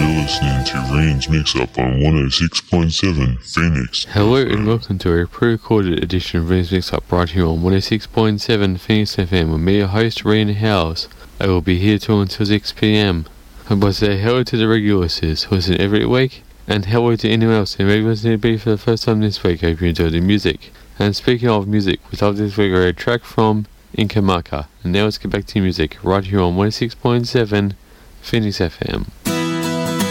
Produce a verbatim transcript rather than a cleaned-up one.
You're listening to Rain's Mix Up on one oh six point seven Phoenix. Hello and welcome to a pre-recorded edition of Rain's Mix Up right here on one oh six point seven Phoenix F M with me, your host, Rain Howes. I will be here till until six p.m. I must say hello to the regulars who listen every week, and hello to anyone else who may listen to me for the first time this week. I hope you enjoy the music. And speaking of music, we love this week a track from Inca Maka. And now let's get back to music right here on one oh six point seven Phoenix F M.